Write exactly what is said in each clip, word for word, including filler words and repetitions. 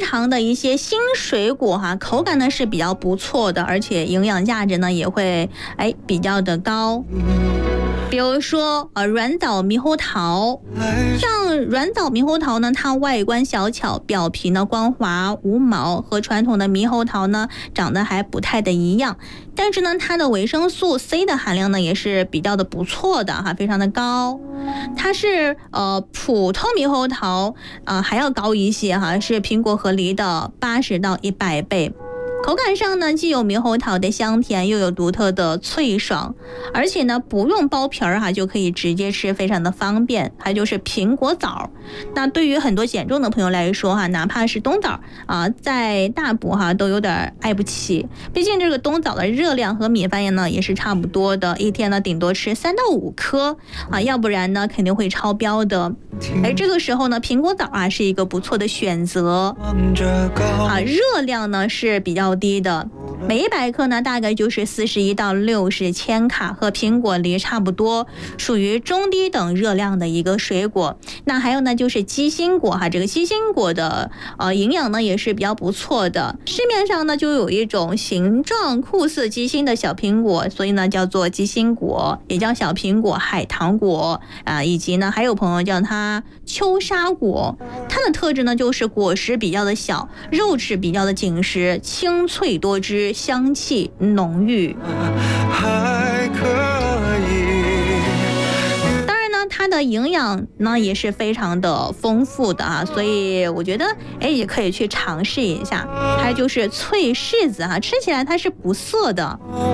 糖的一些新水果哈，口感呢是比较不错的，而且营养价值呢也会哎比较的高。比如说呃软枣猕猴桃，像软枣猕猴桃呢，它外观小巧，表皮呢光滑无毛，和传统的猕猴桃呢长得还不太的一样。但是呢，它的维生素 C 的含量呢也是比较的不错的哈，非常的高。它是呃普通猕猴桃啊、呃、还要高一些哈，是苹果和梨的八十到一百倍。口感上呢，既有猕猴桃的香甜，又有独特的脆爽，而且呢不用剥皮儿哈就可以直接吃，非常的方便。还有就是苹果枣，那对于很多减重的朋友来说哈，哪怕是冬枣啊，在大补哈都有点爱不起。毕竟这个冬枣的热量和米饭呢也是差不多的，一天呢顶多吃三到五颗啊，要不然呢肯定会超标的。而这个时候呢，苹果枣啊是一个不错的选择啊，热量呢是比较低的，每一百克呢大概就是四十一到六十千卡，和苹果梨差不多，属于中低等热量的一个水果。那还有呢就是鸡心果哈，这个鸡心果的呃营养呢也是比较不错的。市面上呢就有一种形状酷似鸡心的小苹果，所以呢叫做鸡心果，也叫小苹果、海棠果啊、呃，以及呢还有朋友叫它秋沙果。它的特质呢就是果实比较的小，肉质比较的紧实，清脆多汁，香气浓郁。还可以，当然呢它的营养呢也是非常的丰富的啊，所以我觉得哎也可以去尝试一下。还有就是脆柿子哈、啊，吃起来它是不涩的，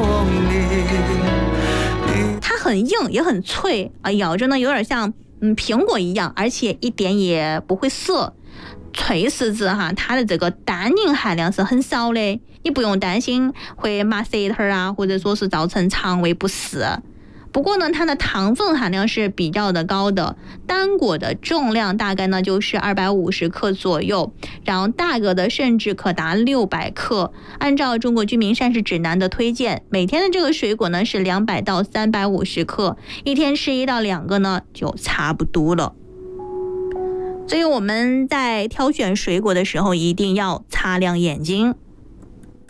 它很硬也很脆啊，咬着呢有点像嗯苹果一样，而且一点也不会涩。脆柿子哈，它的这个单宁含量是很少的，你不用担心会麻舌头啊，或者说是造成肠胃不适。不过呢，它的糖分含量是比较的高的，单果的重量大概呢就是二百五十克左右，然后大个的甚至可达六百克。按照中国居民膳食指南的推荐，每天的这个水果呢是两百到三百五十克，一天吃一到两个呢就差不多了。所以我们在挑选水果的时候一定要擦亮眼睛。